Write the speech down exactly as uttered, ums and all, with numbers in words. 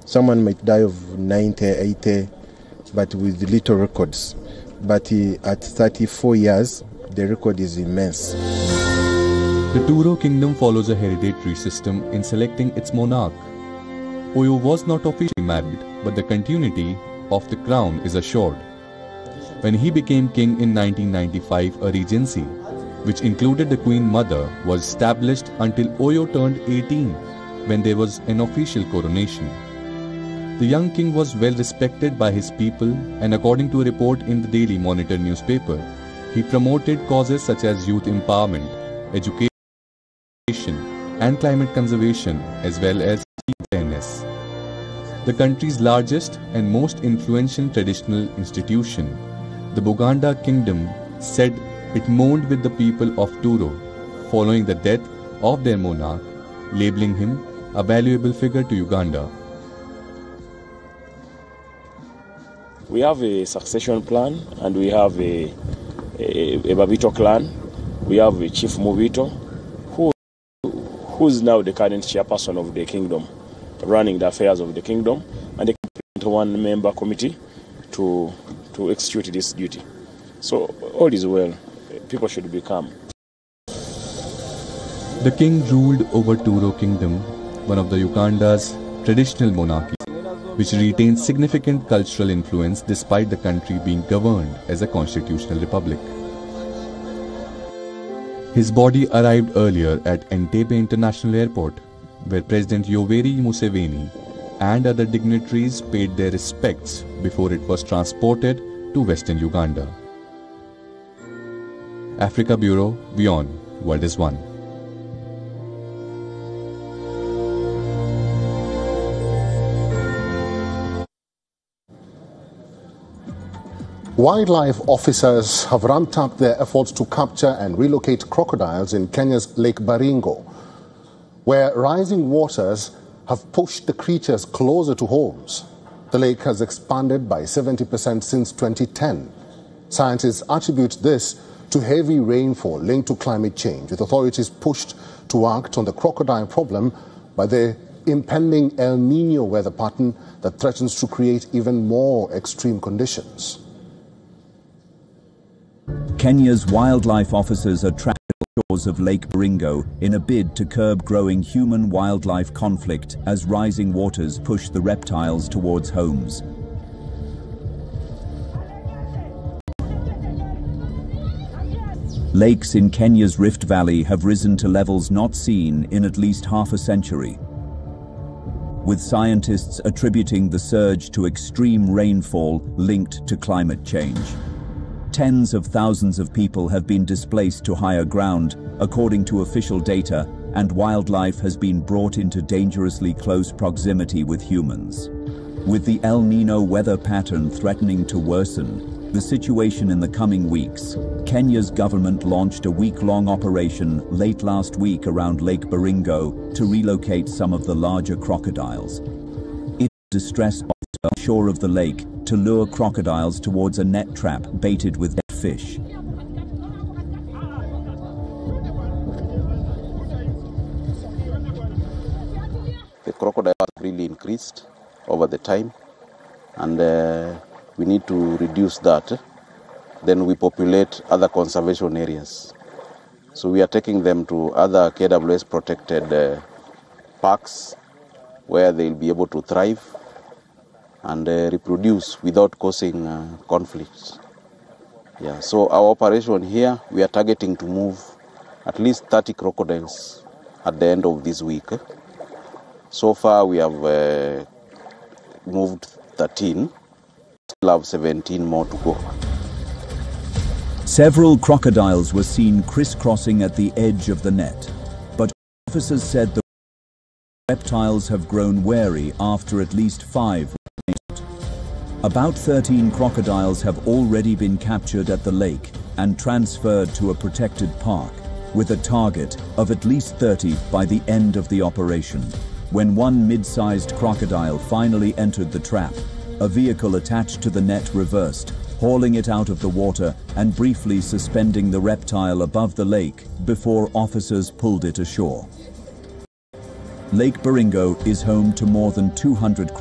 Someone might die of ninety, eighty, but with little records. But uh, at thirty-four years, the record is immense. The Turo kingdom follows a hereditary system in selecting its monarch. Oyo was not officially married, but the continuity of the crown is assured. When he became king in nineteen ninety-five, a regency, which included the Queen Mother, was established until Oyo turned eighteen, when there was an official coronation. The young king was well respected by his people, and according to a report in the Daily Monitor newspaper, he promoted causes such as youth empowerment, education, and climate conservation, as well as fairness. The country's largest and most influential traditional institution, the Buganda Kingdom, said it mourned with the people of Turo following the death of their monarch, labeling him a valuable figure to Uganda. We have a succession plan, and we have a, a, a Babito clan. We have a Chief Mubito, who who's now the current chairperson of the kingdom, running the affairs of the kingdom, and a one member committee to to execute this duty. So all is well. People should be calm. The king ruled over Turo Kingdom, one of the Uganda's traditional monarchies, which retains significant cultural influence despite the country being governed as a constitutional republic. His body arrived earlier at Entebbe International Airport, where President Yoweri Museveni and other dignitaries paid their respects before it was transported to Western Uganda. Africa Bureau, WION, World is One. Wildlife officers have ramped up their efforts to capture and relocate crocodiles in Kenya's Lake Baringo, where rising waters have pushed the creatures closer to homes. The lake has expanded by seventy percent since twenty ten. Scientists attribute this to heavy rainfall linked to climate change, with authorities pushed to act on the crocodile problem by the impending El Nino weather pattern that threatens to create even more extreme conditions. Kenya's wildlife officers are trapped on the shores of Lake Baringo in a bid to curb growing human-wildlife conflict as rising waters push the reptiles towards homes. Lakes in Kenya's Rift Valley have risen to levels not seen in at least half a century, with scientists attributing the surge to extreme rainfall linked to climate change. Tens of thousands of people have been displaced to higher ground, according to official data, and wildlife has been brought into dangerously close proximity with humans. With the El Nino weather pattern threatening to worsen the situation in the coming weeks, Kenya's government launched a week-long operation late last week around Lake Baringo to relocate some of the larger crocodiles. It distressed on the shore of the lake to lure crocodiles towards a net trap baited with dead fish. The crocodile has really increased over the time, and uh, we need to reduce that. Then we populate other conservation areas. So we are taking them to other K W S protected uh, parks where they'll be able to thrive and uh, reproduce without causing uh, conflicts. Yeah, so our operation here, we are targeting to move at least thirty crocodiles at the end of this week. So far we have uh, moved thirteen, still have seventeen more to go. Several crocodiles were seen crisscrossing at the edge of the net, but officers said the reptiles have grown wary after at least five were taken. About thirteen crocodiles have already been captured at the lake and transferred to a protected park, with a target of at least thirty by the end of the operation. When one mid-sized crocodile finally entered the trap, a vehicle attached to the net reversed, hauling it out of the water and briefly suspending the reptile above the lake before officers pulled it ashore. Lake Baringo is home to more than two hundred